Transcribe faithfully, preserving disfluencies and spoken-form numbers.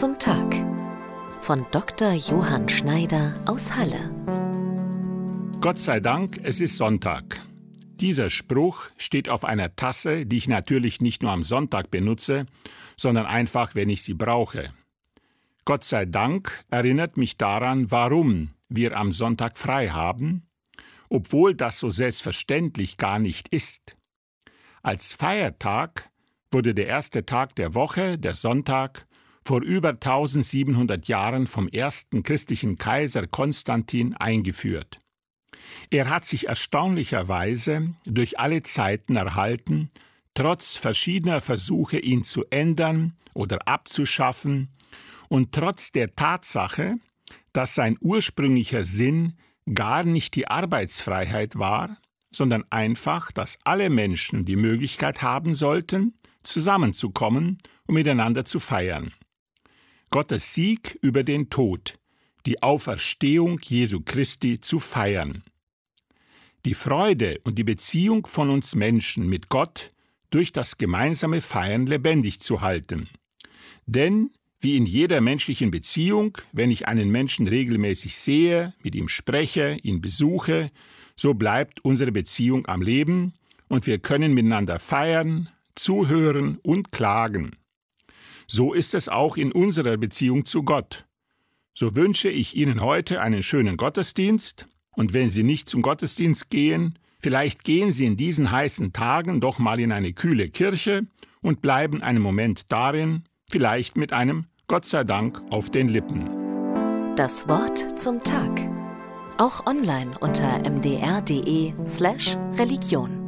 zum Tag von Doktor Johann Schneider aus Halle. Gott sei Dank, es ist Sonntag. Dieser Spruch steht auf einer Tasse, die ich natürlich nicht nur am Sonntag benutze, sondern einfach, wenn ich sie brauche. Gott sei Dank erinnert mich daran, warum wir am Sonntag frei haben, obwohl das so selbstverständlich gar nicht ist. Als Feiertag wurde der erste Tag der Woche, der Sonntag, vor über eintausendsiebenhundert Jahren vom ersten christlichen Kaiser Konstantin eingeführt. Er hat sich erstaunlicherweise durch alle Zeiten erhalten, trotz verschiedener Versuche, ihn zu ändern oder abzuschaffen, und trotz der Tatsache, dass sein ursprünglicher Sinn gar nicht die Arbeitsfreiheit war, sondern einfach, dass alle Menschen die Möglichkeit haben sollten, zusammenzukommen und miteinander zu feiern. Gottes Sieg über den Tod, die Auferstehung Jesu Christi zu feiern. Die Freude und die Beziehung von uns Menschen mit Gott durch das gemeinsame Feiern lebendig zu halten. Denn wie in jeder menschlichen Beziehung, wenn ich einen Menschen regelmäßig sehe, mit ihm spreche, ihn besuche, so bleibt unsere Beziehung am Leben und wir können miteinander feiern, zuhören und klagen. So ist es auch in unserer Beziehung zu Gott. So wünsche ich Ihnen heute einen schönen Gottesdienst, und wenn Sie nicht zum Gottesdienst gehen, vielleicht gehen Sie in diesen heißen Tagen doch mal in eine kühle Kirche und bleiben einen Moment darin, vielleicht mit einem Gott sei Dank auf den Lippen. Das Wort zum Tag. Auch online unter m d r punkt d e slash Religion.